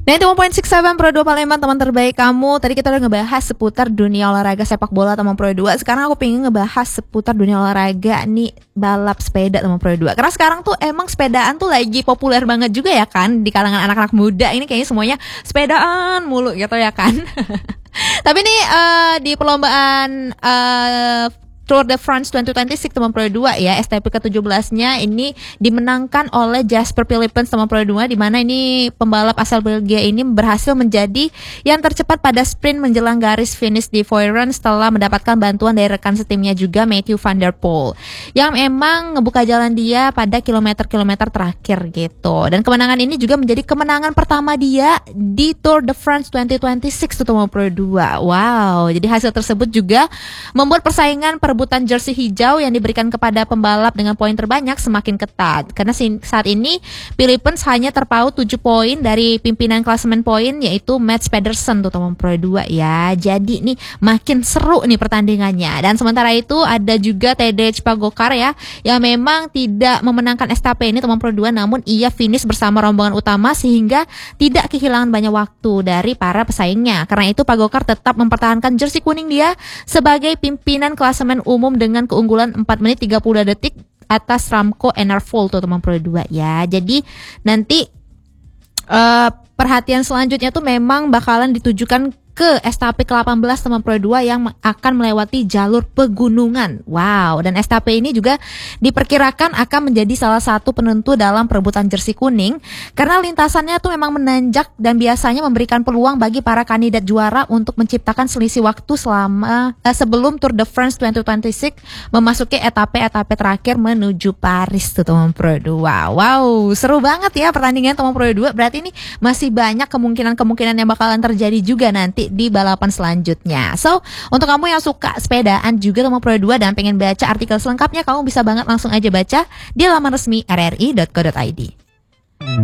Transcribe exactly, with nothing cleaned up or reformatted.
sembilan puluh satu titik tujuh Pro dua Palembang, teman terbaik kamu. Tadi kita udah ngebahas seputar dunia olahraga sepak bola teman Pro dua. Sekarang aku pengen ngebahas seputar dunia olahraga nih, balap sepeda teman Pro dua. Karena sekarang tuh emang sepedaan tuh lagi populer banget juga ya kan di kalangan anak-anak muda. Ini kayaknya semuanya sepedaan mulu gitu ya kan. Tapi nih uh, di perlombaan uh, Tour de France dua ribu dua puluh enam teman Pro dua ya, S T P ke tujuh belas-nya ini dimenangkan oleh Jasper Philippens teman Pro dua, di mana ini pembalap asal Belgia ini berhasil menjadi yang tercepat pada sprint menjelang garis finish di Foyeren setelah mendapatkan bantuan dari rekan setimnya juga Mathieu van der Poel yang emang ngebuka jalan dia pada kilometer-kilometer terakhir gitu. Dan kemenangan ini juga menjadi kemenangan pertama dia di Tour de France dua ribu dua puluh enam teman Pro dua. Wow, jadi hasil tersebut juga membuat persaingan per perebutan jersey hijau yang diberikan kepada pembalap dengan poin terbanyak semakin ketat. Karena saat ini Philippens hanya terpaut tujuh poin dari pimpinan klasemen poin, yaitu Mats Pedersen tuh teman Pro dua ya. Jadi nih makin seru nih pertandingannya. Dan sementara itu ada juga Tadej Pogačar ya, yang memang tidak memenangkan etapa ini teman Pro dua, namun ia finish bersama rombongan utama sehingga tidak kehilangan banyak waktu dari para pesaingnya. Karena itu Pogačar tetap mempertahankan jersey kuning dia sebagai pimpinan klasemen umum dengan keunggulan empat menit tiga puluh detik atas Remco Evenepoel tuh teman Pro dua ya. Jadi nanti uh, perhatian selanjutnya tuh memang bakalan ditujukan ke etapa ke delapan belas teman Pro dua yang akan melewati jalur pegunungan. Wow, dan etapa ini juga diperkirakan akan menjadi salah satu penentu dalam perebutan jersey kuning karena lintasannya tuh memang menanjak dan biasanya memberikan peluang bagi para kandidat juara untuk menciptakan selisih waktu selama eh, sebelum Tour de France dua ribu dua puluh enam memasuki etapa-etapa terakhir menuju Paris tuh teman Pro dua. Wow, seru banget ya pertandingan teman Pro dua. Berarti ini masih banyak kemungkinan-kemungkinan yang bakalan terjadi juga nanti di balapan selanjutnya. So, untuk kamu yang suka sepedaan juga teman Pro dua dan pengen baca artikel selengkapnya, kamu bisa banget langsung aja baca di laman resmi r r i dot co dot i d.